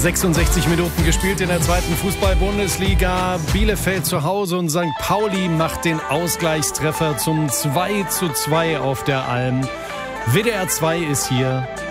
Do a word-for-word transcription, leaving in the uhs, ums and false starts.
sechsundsechzig Minuten gespielt in der zweiten Fußball-Bundesliga. Bielefeld zu Hause und Sankt Pauli macht den Ausgleichstreffer zum zwei zu zwei auf der Alm. W D R zwei ist hier